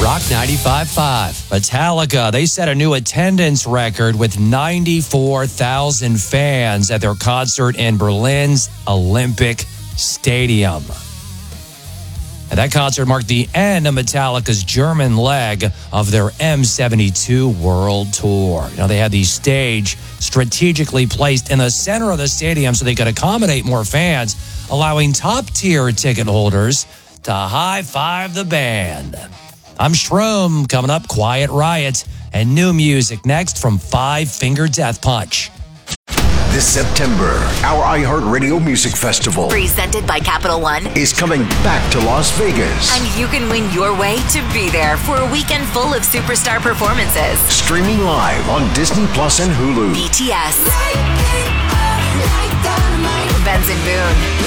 Rock 95.5. Metallica, they set a new attendance record with 94,000 fans at their concert in Berlin's Olympic Stadium. And that concert marked the end of Metallica's German leg of their M72 World Tour. You know, they had the stage strategically placed in the center of the stadium so they could accommodate more fans, allowing top-tier ticket holders to high-five the band. I'm Shroom. Coming up, Quiet Riot and new music next from Five Finger Death Punch. This September, our iHeartRadio Music Festival, presented by Capital One, is coming back to Las Vegas. And you can win your way to be there for a weekend full of superstar performances. Streaming live on Disney Plus and Hulu. BTS, Benson Boone,